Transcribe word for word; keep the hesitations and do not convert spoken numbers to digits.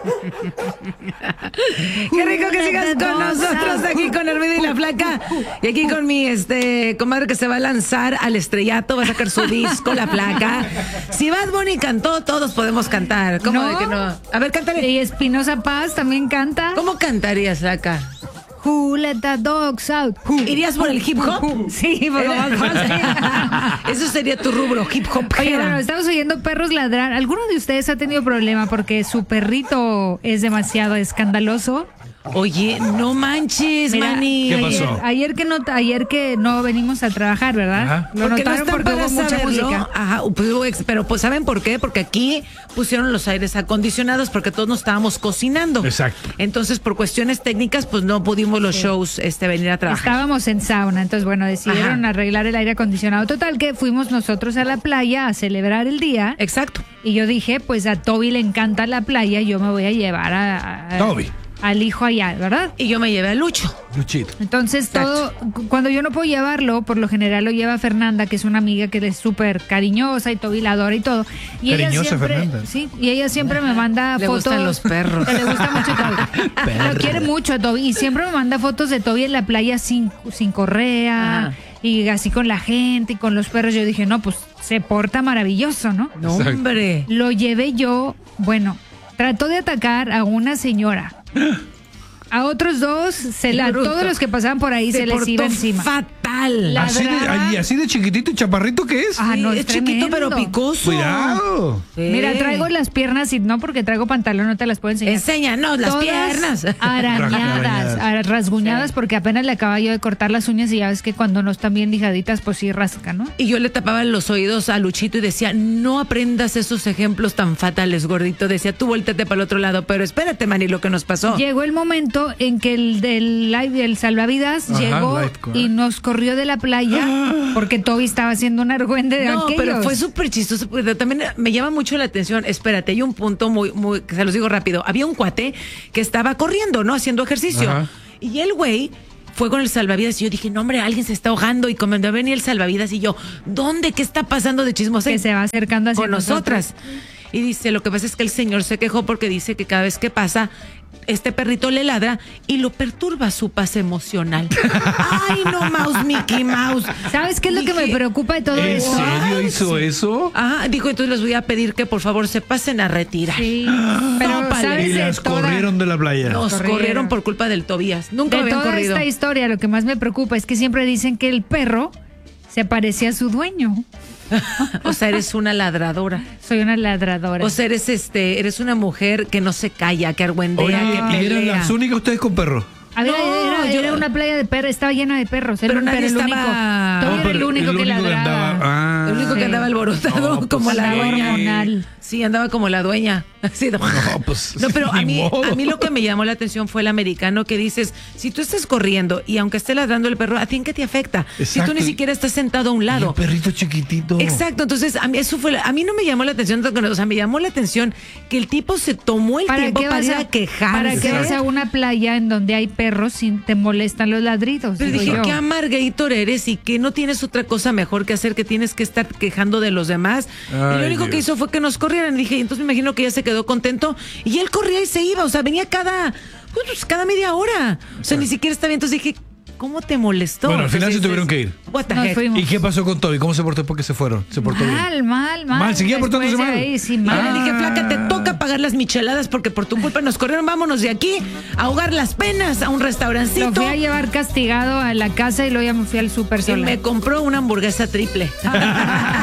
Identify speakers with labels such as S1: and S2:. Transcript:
S1: Qué rico que sigas con nosotros aquí con el ruido y la flaca. Y aquí con mi este comadre que se va a lanzar al estrellato, va a sacar su disco, la flaca. Si Bad Bunny cantó, todos podemos cantar. ¿Cómo
S2: ¿No?
S1: de que no? A ver, cántale.
S2: Y Espinosa Paz también canta.
S1: ¿Cómo cantarías, flaca?
S2: Who let the dogs out? Who?
S1: ¿Irías por el hip hop?
S2: Sí, por lo más fácil.
S1: Eso sería tu rubro, hip hop.
S2: Oye, bueno, estamos oyendo perros ladrar. ¿Alguno de ustedes ha tenido problema porque su perrito es demasiado escandaloso?
S1: Oye, no manches,
S2: Mira,
S1: mani.
S3: ¿Qué pasó?
S2: Ayer, ayer que no ayer que no venimos a trabajar, ¿verdad?
S3: Ajá.
S2: Lo
S1: Porque no
S2: notaron
S1: están
S2: porque
S1: para
S2: hubo mucha
S1: saberlo.
S2: música.
S1: Ajá, pues, pero pues ¿saben por qué? Porque aquí pusieron los aires acondicionados porque todos nos estábamos cocinando.
S3: Exacto.
S1: Entonces, por cuestiones técnicas, pues no pudimos los shows este venir a trabajar.
S2: Estábamos en sauna, entonces bueno, decidieron
S1: Ajá.
S2: arreglar el aire acondicionado. Total que fuimos nosotros a la playa a celebrar el día.
S1: Exacto.
S2: Y yo dije, pues a Toby le encanta la playa, yo me voy a llevar a, a-
S3: Toby.
S2: al hijo allá, ¿verdad?
S1: Y yo me llevé a Lucho.
S3: Luchito.
S2: Entonces todo, cu- cuando yo no puedo llevarlo, por lo general lo lleva Fernanda, que es una amiga que es súper cariñosa y Toby la adora y todo. Y ella
S3: Cariñosa,
S2: siempre,
S3: Fernanda.
S2: sí, y ella siempre me manda
S1: Le
S2: fotos.
S1: gustan los perros.
S2: Que le gusta mucho Toby.
S3: Perro.
S2: Lo quiere mucho a Toby y siempre me manda fotos de Toby en la playa sin, sin correa.
S1: Ajá.
S2: Y así con la gente y con los perros. Yo dije, no, pues se porta maravilloso, ¿no?
S1: No,
S3: Exacto.
S1: hombre.
S2: Lo llevé yo, bueno, trató de atacar a una señora. A otros dos, se la,
S1: Bruto.
S2: todos los que pasaban por ahí se, les
S1: portó
S2: iba encima.
S1: fatal.
S2: La-
S3: Así de,
S2: ladraba.
S3: ay, así de chiquitito y chaparrito que es.
S2: Ah, no,
S1: es
S2: es
S1: chiquito pero
S2: tremendo.
S1: picoso.
S3: Cuidado.
S1: Sí.
S2: Mira, traigo las piernas y no porque traigo pantalón, no te las puedo enseñar.
S1: Enséñanos las
S2: Todas
S1: piernas.
S2: arañadas,
S3: Arañadas.
S2: ara- rasguñadas,
S1: Sí.
S2: porque apenas le acababa yo de cortar las uñas y ya ves que cuando no están bien lijaditas, pues sí rasca, ¿no?
S1: Y yo le tapaba los oídos a Luchito y decía, no aprendas esos ejemplos tan fatales, gordito. Decía, tú volteate para el otro lado, pero espérate, Manny, lo que nos pasó.
S2: Llegó el momento en que el del live, el salvavidas,
S3: Ajá,
S2: llegó
S3: lifeguard.
S2: y nos corrió de la playa porque Toby estaba haciendo un argüende de
S1: No,
S2: aquellos.
S1: pero fue súper chistoso, porque también me llama mucho la atención. Espérate, hay un punto muy, muy, que se los digo rápido. Había un cuate que estaba corriendo, ¿no? Haciendo ejercicio.
S3: Ajá.
S1: Y el güey fue con el salvavidas y yo dije, no, hombre, alguien se está ahogando. Y cuando venía el salvavidas y yo, ¿dónde? ¿Qué está pasando de chismosa?
S2: que se va acercando hacia
S1: Con nosotras. Y dice, lo que pasa es que el señor se quejó porque dice que cada vez que pasa, este perrito le ladra y lo perturba su paz emocional. Ay, no, Mouse, Mickey Mouse.
S2: ¿Sabes qué es lo que me
S1: Dije,
S2: preocupa de todo
S3: ¿En
S2: esto?
S3: serio
S1: Ay,
S3: hizo
S1: sí.
S3: eso?
S1: Ajá, dijo, entonces les voy a pedir que por favor se pasen a retirar.
S2: Sí, pero
S1: Tópale.
S2: ¿sabes
S3: Y
S2: de
S3: las
S2: toda-
S3: corrieron de la playa.
S1: Nos
S2: corrieron.
S1: corrieron. por culpa del Tobías. Nunca
S2: de
S1: habían
S2: toda
S1: corrido.
S2: esta historia, lo que más me preocupa es que siempre dicen que el perro se parecía a su dueño.
S1: O sea, eres una ladradora.
S2: Soy una ladradora.
S1: O sea, eres este, eres una mujer que no se calla, que argüendea,
S3: Oye,
S1: que
S3: ¿y eran
S1: pelea.
S3: las únicas ustedes con perro?
S2: a ver,
S1: no,
S2: era,
S1: yo-
S2: era una playa de perros, estaba llena de perros. Era
S1: Pero
S2: un
S1: nadie
S2: perro, el
S1: estaba-
S2: único. Toby
S1: No,
S2: era
S3: pero
S2: el único que ladraba.
S3: andaba. Ah,
S1: El único que
S2: Sí.
S1: andaba alborotado
S3: No, pues,
S1: como la
S2: andaba
S1: dueña.
S2: hormonal.
S1: Sí, andaba como la dueña. Así de-
S3: No, pues,
S1: No, pero a
S3: ni
S1: mí,
S3: modo.
S1: a mí lo que me llamó la atención fue el americano que dices, si tú estás corriendo y aunque esté ladrando el perro, ¿a ti en qué te afecta? Si
S3: Exacto.
S1: tú ni siquiera estás sentado a un
S3: Y
S1: lado.
S3: un perrito chiquitito.
S1: Exacto, entonces a mí eso fue, la- a mí no me llamó la atención, o sea, me llamó la atención que el tipo se tomó el tiempo
S2: qué
S1: para
S2: vas
S1: ir
S2: a
S1: a quejarse.
S2: ¿Para qué vas a una playa en donde hay perros si te molestan los ladridos?
S1: Pero
S2: digo
S1: dije,
S2: yo.
S1: qué amargator eres y que no tienes otra cosa mejor que hacer, que tienes que estar quejando de los demás. y lo
S3: Ay,
S1: único que
S3: Dios.
S1: hizo fue que nos corrieran. Y dije, entonces me imagino que ya se quedó contento. Y él corría y se iba, o sea, venía cada, pues, cada media hora. O sea, ni siquiera estaba bien. Entonces dije, ¿cómo te molestó?
S3: Bueno, al final
S1: Entonces
S3: se tuvieron
S1: dices,
S3: que ir.
S1: What the
S2: Nos
S1: heck?
S2: fuimos.
S3: ¿Y qué pasó con Toby? ¿Cómo se portó después que se fueron? ¿Se portó bien?
S2: Mal, mal, mal.
S3: Mal, seguía
S2: Después
S3: portándose
S2: de
S3: mal.
S2: ahí, sí,
S1: Y yo
S2: mal.
S1: le dije, flaca, te toca pagar las micheladas porque por tu culpa nos corrieron. Vámonos de aquí a ahogar las penas a un
S2: Lo
S1: restaurancito.
S2: fui a llevar castigado a la casa y luego ya me fui al súper
S1: Y
S2: sola.
S1: me compró una hamburguesa triple.